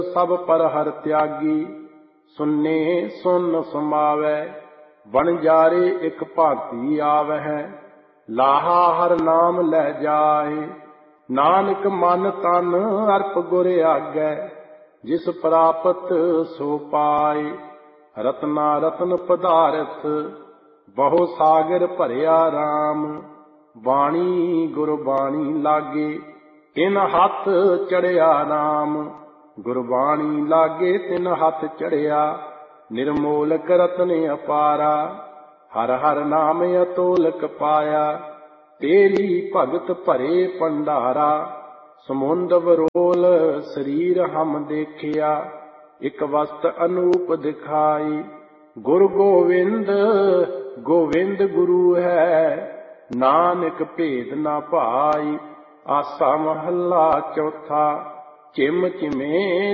ਸਭ ਪਰ ਹਰ ਤਿਆਗੀ। ਸੁਨੇ ਸੁਨ ਸਮਾਵੈ ਵਣਜਾਰੇ ਇਕ ਭਾਂਤੀ ਆਵਹਿ। ਲਾਹਾ ਹਰ ਨਾਮ ਲੈ ਜਾਏ ਨਾਨਕ ਮਨ ਤਨ ਅਰਪ ਗੁਰ ਆਗੈ। ਜਿਸ ਪ੍ਰਾਪਤ ਸੋ ਪਾਏ ਰਤਨਾ ਰਤਨ ਪਦਾਰਥ ਬਹੁ ਸਾਗਰ ਭਰਿਆ ਰਾਮ। ਬਾਣੀ ਗੁਰਬਾਣੀ ਲਾਗੇ ਤਿਨ ਹੱਥ ਚੜਿਆ ਨਾਮ। ਗੁਰਬਾਣੀ ਲਾਗੇ ਤਿਨ ਹੱਥ ਚੜਿਆ ਨਿਰਮੋਲਕ ਰਤਨ ਅਪਾਰਾ। ਹਰ ਹਰ ਨਾਮ ਅਤੋਲਕ ਪਾਇਆ ਤੇਰੀ ਭਗਤ ਭਰੇ ਭੰਡਾਰਾ। ਸਮੁੰਦ ਵਰੋਲ ਸਰੀਰ ਹਮ ਦੇਖਿਆ ਇਕ ਵਸਤ ਅਨੂਪ ਦਿਖਾਈ। ਗੁਰ ਗੋਵਿੰਦ ਗੋਵਿੰਦ ਗੁਰੂ ਹੈ ਨਾਨਕ ਭੇਦ ਨਾ ਭਾਈ। ਆਸਾ ਮਹੱਲਾ ਚੌਥਾ। ਚਿਮ ਚਿਮੇ